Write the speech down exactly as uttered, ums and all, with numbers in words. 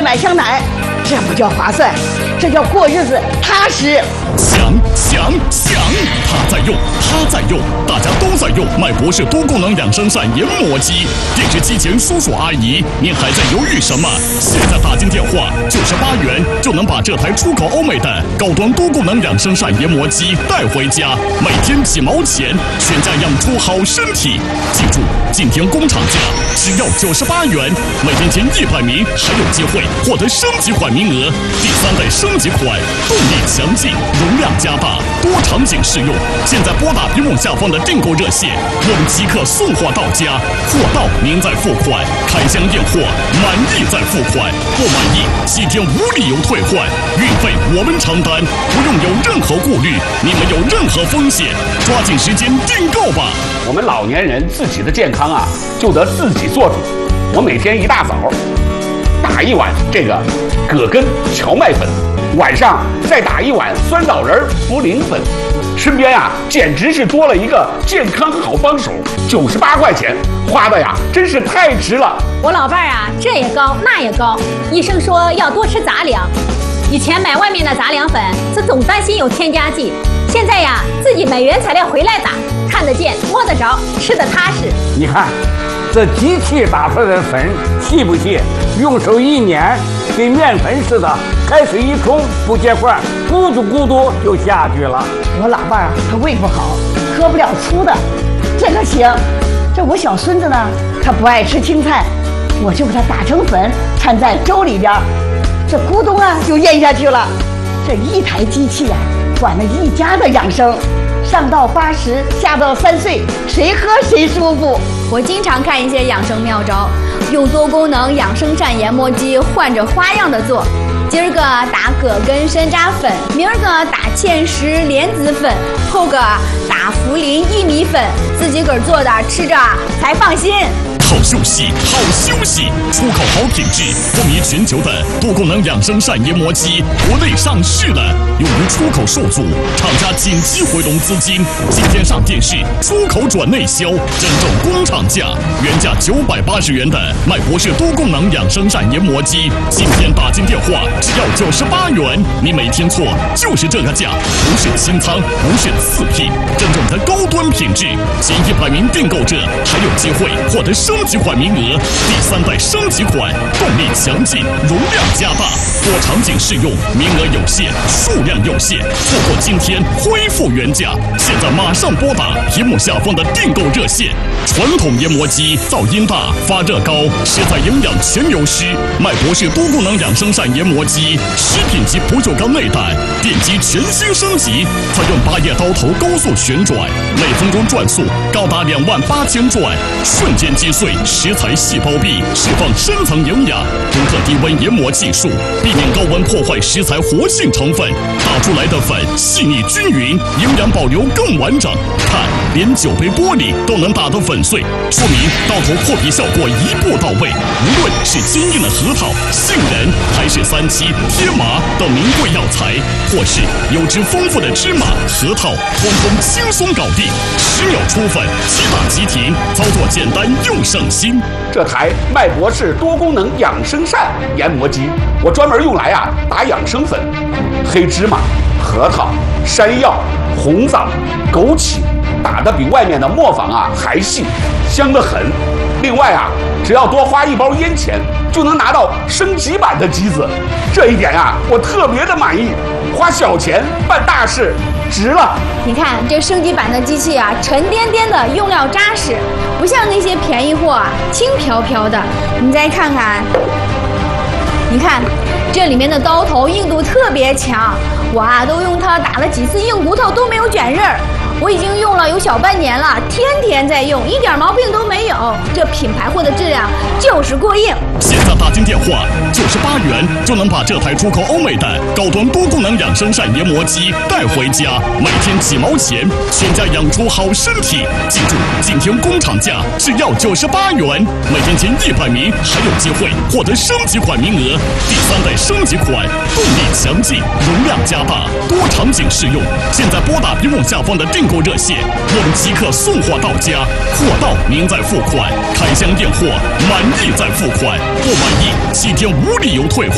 百箱奶，这不叫划算，这叫过日子踏实。 想想想，他在用，他在用，大家都在用麦博士多功能养生膳研磨机。电视机前叔叔阿姨，您还在犹豫什么？现在打进电话，九十八元就能把这台出口欧美的高端多功能养生膳研磨机带回家，每天几毛钱，全家养出好身体。记住，今天工厂价只要九十八元，每天前一百名还有机会获得升级款名额。第三代升级款，动力强劲，容量加大，多场景适用。现在拨打屏幕下方的订购热线，我们即刻送货到家，货到您再付款，开箱验货，满意再付款，不满意七天无理由退换，运费我们承担，不用有任何顾虑，你没有任何风险，抓紧时间订购吧。 我们老年人自己的健康啊，就得自己做主。我每天一大早打一碗这个葛根荞麦粉，晚上再打一碗酸枣仁茯苓粉，身边啊简直是多了一个健康好帮手。九十八块钱花的呀，真是太值了。 我老伴儿啊，这也高那也高，医生说要多吃杂粮。以前买外面的杂粮粉，是总担心有添加剂，现在呀自己买原材料回来打，看得见摸得着，吃得踏实。 你看这机器打出来的粉细不细？用手一捻，跟面粉似的，开水一冲不结块，咕嘟咕嘟就下去了。 我老伴儿他胃不好，喝不了粗的，这个行。这我小孙子呢，他不爱吃青菜，我就给他打成粉，掺在粥里边，这咕咚啊就咽下去了。这一台机器啊，管了一家的养生，上到八十，下到三岁，谁喝谁舒服。 我经常看一些养生妙招，用多功能养生膳研磨机换着花样的做。今儿个打葛根山楂粉，明儿个打芡实莲子粉，后个打茯苓薏米粉，自己个儿做的，吃着才放心。 好休息，好休息！出口好品质，风靡全球的多功能养生膳研磨机，国内上市了。由于出口受阻，厂家紧急回笼资金，今天上电视，出口转内销，真正工厂价，原价九百八十元的麦博士多功能养生膳研磨机，今天打进电话只要九十八元，你没听错，就是这个价，不是清仓，不是次品，真正的高端品质。前一百名订购者还有机会获得升级款名额，第三代升级款，动力强劲，容量加大，多场景适用，名额有限，数量有限，错过今天恢复原价。现在马上拨打屏幕下方的订购热线。传统研磨机噪音大，发热高，食材营养全流失。麦博士多功能养生膳研磨机，食品级不锈钢内胆，电机全新升级，采用八叶刀头高速旋转，每分钟转速高达两万八千转，瞬间击碎食材细胞壁，释放深层营养。独特低温研磨技术，避免高温破坏食材活性成分，打出来的粉细腻均匀，营养保留更完整。看，连酒杯玻璃都能打得粉碎，说明刀头破皮效果一步到位。无论是坚硬的核桃、杏仁，还是三七、天麻等名贵药材，或是油脂丰富的芝麻、核桃，通通轻松搞定，十秒出粉，即打即停，操作简单又省心。 这台麦博士多功能养生膳研磨机，我专门用来啊打养生粉，黑芝麻、核桃、山药、红枣、枸杞，打得比外面的磨坊啊还细，香得很。另外啊，只要多花一包烟钱，就能拿到升级版的机子，这一点啊我特别的满意。花小钱办大事，值了。 你看这升级版的机器啊，沉甸甸的，用料扎实，不像那些便宜货啊，轻飘飘的。你再看看，你看这里面的刀头硬度特别强，我啊都用它打了几次硬骨头都没有卷刃儿。我已经用了有小半年了，天天在用，一点毛病都没有。这品牌货的质量就是过硬。 现在打进电话，九十八元就能把这台出口欧美的高端多功能养生膳研磨机带回家，每天几毛钱，全家养出好身体。记住，今天工厂价只要九十八元，每天前一百名还有机会获得升级款名额。第三代升级款，动力强劲，容量加大，多场景适用。现在拨打屏幕下方的订购热线，我们即刻送货到家，货到您再付款，开箱验货，满意再付款，不满意七天无理由退换。